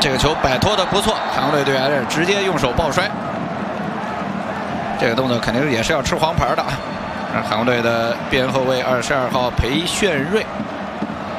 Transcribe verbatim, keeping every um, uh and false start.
这个球摆脱的不错，韩国队队员是直接用手抱摔，这个动作肯定也是要吃黄牌的啊！韩国队的边后卫二十二号裴炫瑞